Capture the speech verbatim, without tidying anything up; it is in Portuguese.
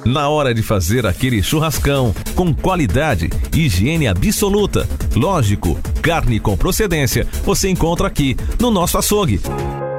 Na hora de fazer aquele churrascão, com qualidade, higiene absoluta, lógico, carne com procedência, você encontra aqui no nosso açougue.